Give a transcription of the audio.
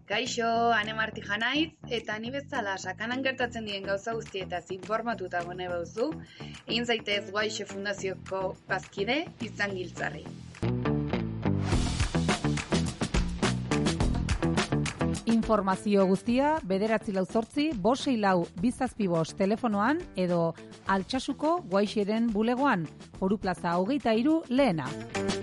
Kaixo, Ane Martija naiz, eta ni bezala sakanan gertatzen diren gauza guztietaz informatuta gone bauzu, egin zaitez Guaixe Fundazioko bazkide izan giltzarri. Informazio guztia 948-564-275 telefonoan edo Altsasuko Guaixeren bulegoan, Foru Plaza 23 lehena.